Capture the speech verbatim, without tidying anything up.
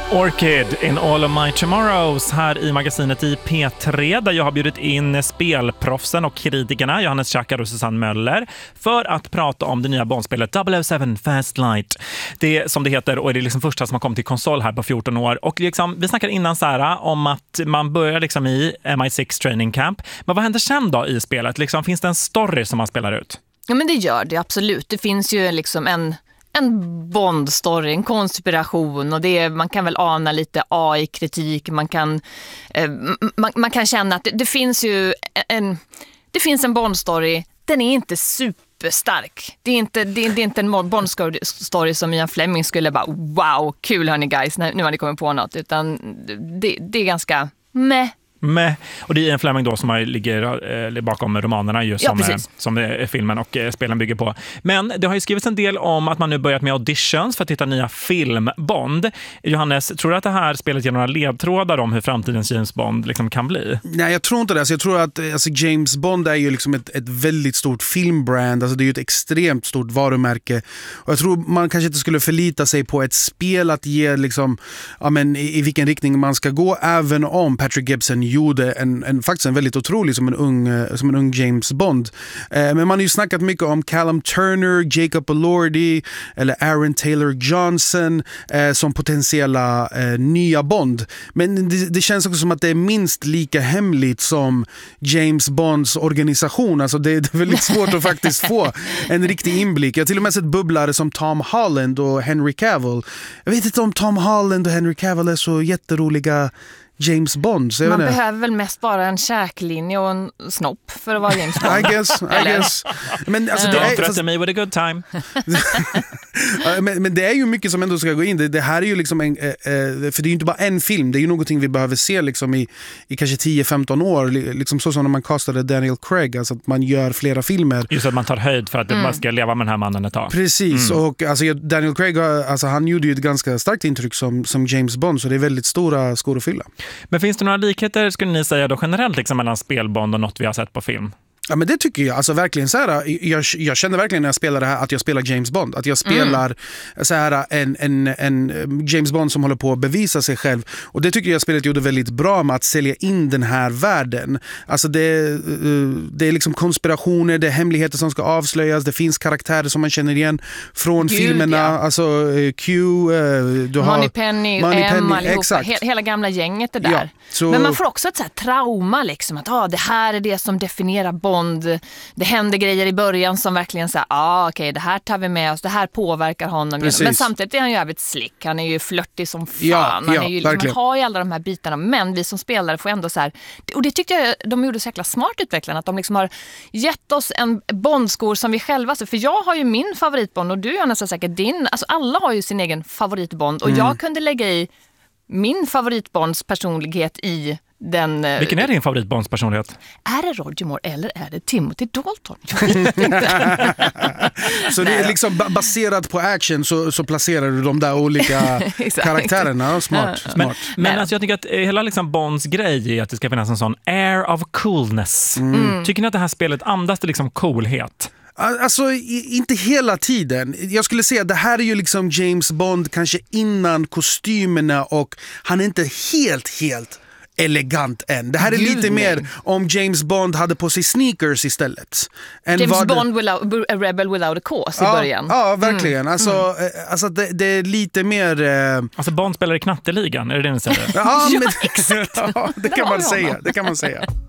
Orchid in All of My Tomorrows här i magasinet i P tre, där jag har bjudit in spelproffsen och kritikerna Johannes Tjackar och Susanne Möller för att prata om det nya Bondspelet double oh seven Fast Light. Det som det heter, och är det liksom första som har kommit till konsol här på fjorton år. Och liksom, vi snackade innan så här, om att man börjar liksom i M I sex Training Camp. Men vad händer sen då i spelet? Liksom, finns det en story som man spelar ut? Ja, men det gör det absolut. Det finns ju liksom en... en Bond-story, en konspiration, och det är, man kan väl ana lite A I-kritik, man kan, eh, man, man kan känna att det, det finns ju en, det finns en Bond-story, den är inte superstark. Det är inte, det är, det är inte en Bond-story som Ian Fleming skulle bara, wow, kul hörni guys, nu har ni kommit på något, utan det, det är ganska meh. Med, och det är en Fleming då som har, ligger eh, bakom romanerna ju, som, ja, eh, som eh, filmen och eh, spelen bygger på. Men det har ju skrivits en del om att man nu börjat med auditions för att hitta nya film-Bond. Johannes, tror du att det här spelet ger några ledtrådar om hur framtidens James Bond liksom kan bli? Nej, jag tror inte det. Alltså, jag tror att alltså, James Bond är ju liksom ett, ett väldigt stort filmbrand. Alltså, det är ju ett extremt stort varumärke. Och jag tror man kanske inte skulle förlita sig på ett spel att ge liksom, ja, men, i, i vilken riktning man ska gå, även om Patrick Gibson gjorde en, en, faktiskt en väldigt otrolig som en ung, som en ung James Bond. Eh, men man har ju snackat mycket om Callum Turner, Jacob Elordi eller Aaron Taylor Johnson eh, som potentiella eh, nya Bond. Men det, det känns också som att det är minst lika hemligt som James Bonds organisation. Alltså det, det är väldigt svårt att faktiskt få en riktig inblick. Jag har till och med sett bubblare som Tom Holland och Henry Cavill. Jag vet inte om Tom Holland och Henry Cavill är så jätteroliga James Bond. Så man behöver väl mest bara en käklinje och en snopp för att vara James Bond. I guess, I guess. Men, alltså, det är, fast... me with a good time. men, men det är ju mycket som ändå ska gå in. Det, det här är ju liksom en, eh, för det är ju inte bara en film. Det är ju någonting vi behöver se liksom i, i kanske tio femton år. Liksom så som när man castade Daniel Craig. Alltså att man gör flera filmer. Just att man tar höjd för att mm. man ska leva med den här mannen ett tag. Precis. Mm. Och alltså, Daniel Craig, alltså, han gjorde ju ett ganska starkt intryck som, som James Bond. Så det är väldigt stora skor att fylla. Men finns det några likheter, skulle ni säga då generellt liksom, mellan spelbond och något vi har sett på film? Ja, men det tycker jag. Alltså verkligen så här, jag, jag känner verkligen när jag spelar det här att jag spelar James Bond. Att jag spelar mm. så här, en, en, en James Bond som håller på att bevisa sig själv. Och det tycker jag spelet gjorde väldigt bra med att sälja in den här världen. Alltså det, det är liksom konspirationer, det är hemligheter som ska avslöjas. Det finns karaktärer som man känner igen från Gud, filmerna. Ja. Alltså Q, du har Moneypenny, M, allihopa. He, hela gamla gänget är där. Ja, så... Men man får också ett så här trauma liksom, att ah, det här är det som definierar Bond. Det händer grejer i början som verkligen säger, ah, okej, okay, det här tar vi med oss, det här påverkar honom. Precis. Men samtidigt är han ju jävligt slick, han är ju flörtig som fan. Ja, han, ja, är ju, liksom, han har ju alla de här bitarna, men vi som spelare får ändå så här, och det tyckte jag de gjorde så jäkla smart utvecklarna, att de liksom har gett oss en Bondskor som vi själva, för jag har ju min favoritbond och du är nästan säkert din, alltså alla har ju sin egen favoritbond och mm. jag kunde lägga i min favoritbonds personlighet i den... Vilken är din favoritbonds personlighet? Är det Roger Moore eller är det Timothy Dalton? Så det är liksom baserat på action så, så placerar du de där olika karaktärerna. Smart, smart. Men, men alltså jag tycker att hela liksom Bonds grej är att det ska finnas en sån air of coolness. Mm. Tycker ni att det här spelet andas det liksom coolhet? Alltså inte hela tiden. Jag skulle säga att det här är ju liksom James Bond kanske innan kostymerna och han är inte helt, helt elegant än. Det här är Gud, lite nej. mer om James Bond hade på sig sneakers istället. James Bond det... without, a rebel without a cause i ja, början. Ja, verkligen. Mm. Alltså, mm. alltså det, det är lite mer... Eh... Alltså Bond spelar i knatteligan, är det det ni säger? ja, men... ja, exakt. ja, det kan man säga. Det kan man säga.